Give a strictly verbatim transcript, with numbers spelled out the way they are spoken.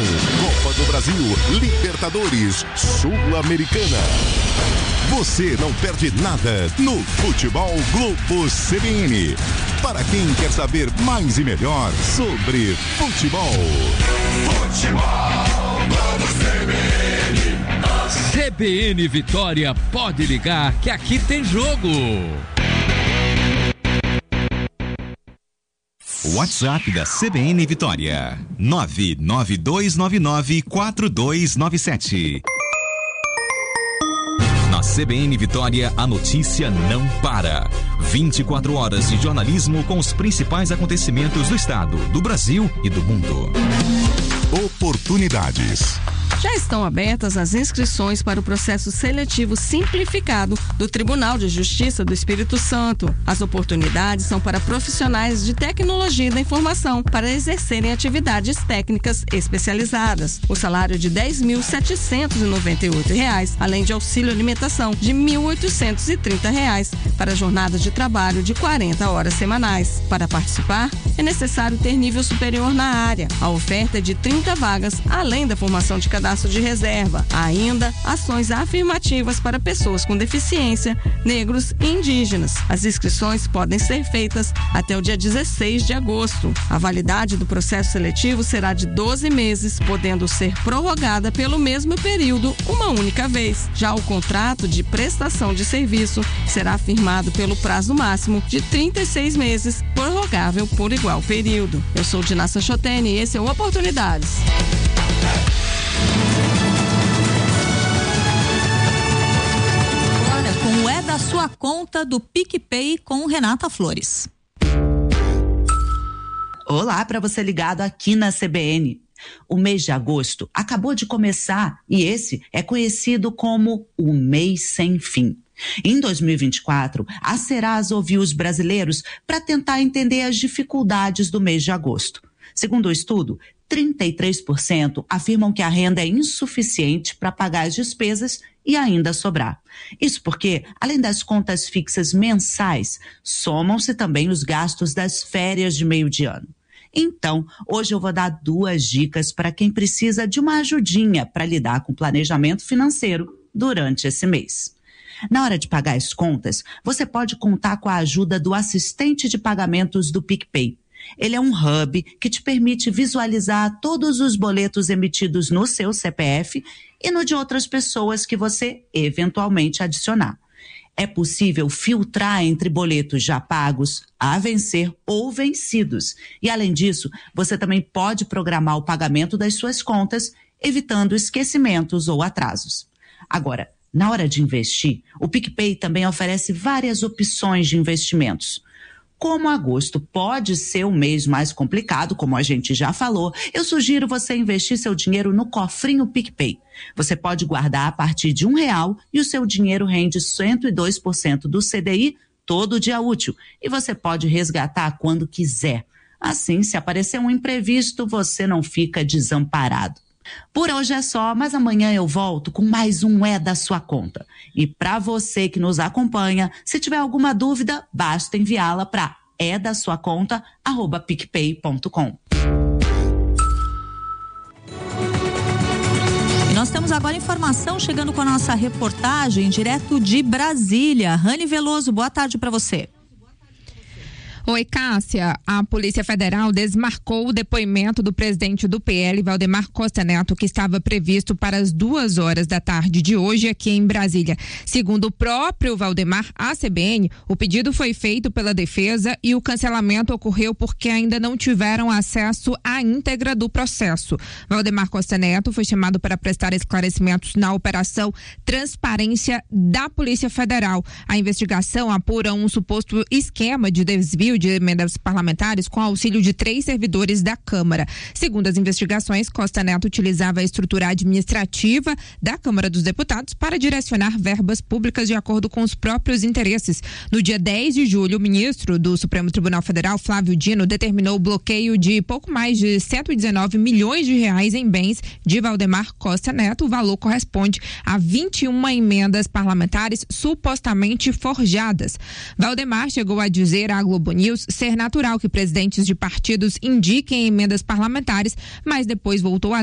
Copa do Brasil, Libertadores, Sul-Americana. Você não perde nada no Futebol Globo C B N. Para quem quer saber mais e melhor sobre futebol. Futebol Globo C B N. C B N Vitória, pode ligar que aqui tem jogo. WhatsApp da C B N Vitória, nove nove dois nove nove quatro dois nove sete. Na C B N Vitória, a notícia não para. vinte e quatro horas de jornalismo com os principais acontecimentos do estado, do Brasil e do mundo. Oportunidades. Já estão abertas as inscrições para o processo seletivo simplificado do Tribunal de Justiça do Espírito Santo. As oportunidades são para profissionais de tecnologia da informação para exercerem atividades técnicas especializadas. O salário de dez mil setecentos e noventa e oito reais, além de auxílio alimentação de mil oitocentos e trinta reais para jornadas de trabalho de quarenta horas semanais. Para participar, é necessário ter nível superior na área. A oferta é de trinta vagas, além da formação de cadastro de reserva. Há ainda ações afirmativas para pessoas com deficiência, negros e indígenas. As inscrições podem ser feitas até o dia dezesseis de agosto. A validade do processo seletivo será de doze meses, podendo ser prorrogada pelo mesmo período uma única vez. Já o contrato de prestação de serviço será firmado pelo prazo máximo de trinta e seis meses, prorrogável por igual período. Eu sou Dinassa Chotene e esse é o Oportunidades. Agora com o É da Sua Conta do PicPay com Renata Flores. Olá para você ligado aqui na C B N. O mês de agosto acabou de começar e esse é conhecido como o mês sem fim. Em dois mil e vinte e quatro, a Serasa ouviu os brasileiros para tentar entender as dificuldades do mês de agosto. Segundo o estudo, trinta e três por cento afirmam que a renda é insuficiente para pagar as despesas e ainda sobrar. Isso porque, além das contas fixas mensais, somam-se também os gastos das férias de meio de ano. Então, hoje eu vou dar duas dicas para quem precisa de uma ajudinha para lidar com o planejamento financeiro durante esse mês. Na hora de pagar as contas, você pode contar com a ajuda do assistente de pagamentos do PicPay. Ele é um hub que te permite visualizar todos os boletos emitidos no seu C P F e no de outras pessoas que você eventualmente adicionar. É possível filtrar entre boletos já pagos, a vencer ou vencidos. E, além disso, você também pode programar o pagamento das suas contas, evitando esquecimentos ou atrasos. Agora, na hora de investir, o PicPay também oferece várias opções de investimentos. Como agosto pode ser o mês mais complicado, como a gente já falou, eu sugiro você investir seu dinheiro no cofrinho PicPay. Você pode guardar a partir de um real e o seu dinheiro rende cento e dois por cento do C D I todo dia útil. E você pode resgatar quando quiser. Assim, se aparecer um imprevisto, você não fica desamparado. Por hoje é só, mas amanhã eu volto com mais um É da Sua Conta. E para você que nos acompanha, se tiver alguma dúvida, basta enviá-la para é da sua conta arroba picpay ponto com. E nós temos agora informação chegando com a nossa reportagem direto de Brasília. Rani Veloso, boa tarde para você. Oi, Cássia. A Polícia Federal desmarcou o depoimento do presidente do P L, Valdemar Costa Neto, que estava previsto para as duas horas da tarde de hoje aqui em Brasília. Segundo o próprio Valdemar, à C B N, o pedido foi feito pela defesa e o cancelamento ocorreu porque ainda não tiveram acesso à íntegra do processo. Valdemar Costa Neto foi chamado para prestar esclarecimentos na Operação Transparência da Polícia Federal. A investigação apura um suposto esquema de desvio de emendas parlamentares com auxílio de três servidores da Câmara. Segundo as investigações, Costa Neto utilizava a estrutura administrativa da Câmara dos Deputados para direcionar verbas públicas de acordo com os próprios interesses. No dia dez de julho, o ministro do Supremo Tribunal Federal, Flávio Dino, determinou o bloqueio de pouco mais de cento e dezenove milhões de reais em bens de Valdemar Costa Neto. O valor corresponde a vinte e uma emendas parlamentares supostamente forjadas. Valdemar chegou a dizer à Globo News ser natural que presidentes de partidos indiquem emendas parlamentares, mas depois voltou a